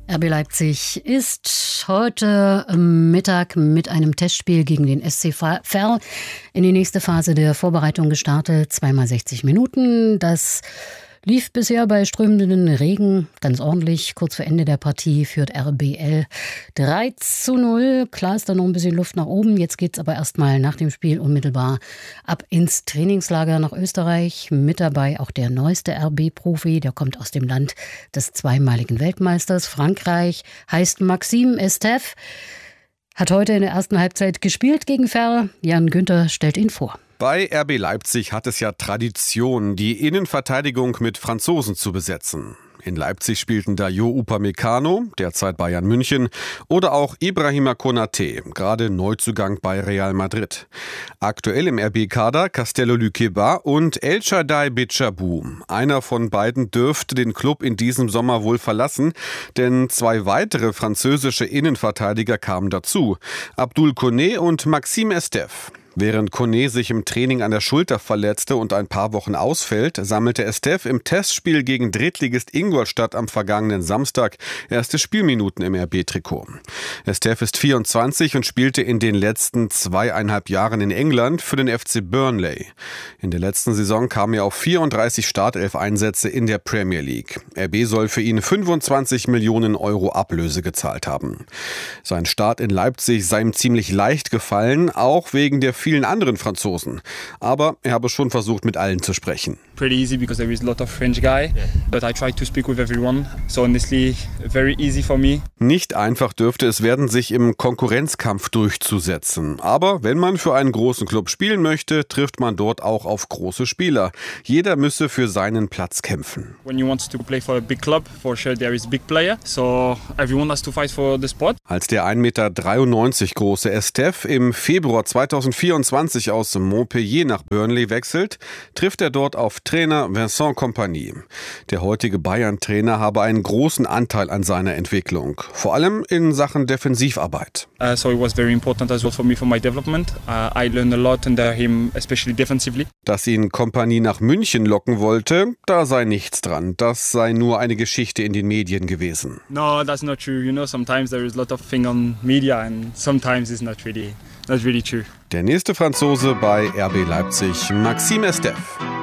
RB Leipzig ist heute Mittag mit einem Testspiel gegen den SC Verl in die nächste Phase der Vorbereitung gestartet. 2x60 Minuten. Das lief bisher bei strömenden Regen ganz ordentlich. Kurz vor Ende der Partie führt RBL 3:0. Klar ist da noch ein bisschen Luft nach oben. Jetzt geht's aber erstmal nach dem Spiel unmittelbar ab ins Trainingslager nach Österreich. Mit dabei auch der neueste RB-Profi. Der kommt aus dem Land des zweimaligen Weltmeisters. Frankreich, heißt Maxime Estève. Hat heute in der ersten Halbzeit gespielt gegen Verl. Jan Günther stellt ihn vor. Bei RB Leipzig hat es ja Tradition, die Innenverteidigung mit Franzosen zu besetzen. In Leipzig spielten da Jo Upamecano, derzeit Bayern München, oder auch Ibrahima Konaté, gerade Neuzugang bei Real Madrid. Aktuell im RB-Kader Castello Luqueba und El Shaddai Bichabou. Einer von beiden dürfte den Club in diesem Sommer wohl verlassen, denn zwei weitere französische Innenverteidiger kamen dazu: Abdul Koné und Maxime Estève. Während Koné sich im Training an der Schulter verletzte und ein paar Wochen ausfällt, sammelte Estève im Testspiel gegen Drittligist Ingolstadt am vergangenen Samstag erste Spielminuten im RB-Trikot. Estève ist 24 und spielte in den letzten 2,5 Jahren in England für den FC Burnley. In der letzten Saison kam er auf 34 Startelf-Einsätze in der Premier League. RB soll für ihn 25 Millionen Euro Ablöse gezahlt haben. Sein Start in Leipzig sei ihm ziemlich leicht gefallen, auch wegen der vielen anderen Franzosen. Aber er habe schon versucht, mit allen zu sprechen. Pretty easy because there is a lot of French guy, but I try to speak with everyone. So honestly, very easy for me. Nicht einfach dürfte es werden, sich im Konkurrenzkampf durchzusetzen. Aber wenn man für einen großen Club spielen möchte, trifft man dort auch auf große Spieler. Jeder müsse für seinen Platz kämpfen. When you want to play for a big club, for sure there is big player. So everyone has to fight for the spot. Als der 1,93 Meter große Estève im Februar 2024 aus Montpellier nach Burnley wechselt, trifft er dort auf Trainer Vincent Kompany. Der heutige Bayern-Trainer habe einen großen Anteil an seiner Entwicklung, vor allem in Sachen Defensivarbeit. So it was very important as well for me for my development. I learned a lot under him, especially defensively. Dass ihn Kompany nach München locken wollte, da sei nichts dran. Das sei nur eine Geschichte in den Medien gewesen. No, that's not true. You know, sometimes there is a lot of thing on media and sometimes it's not really true. Der nächste Franzose bei RB Leipzig, Maxime Estève.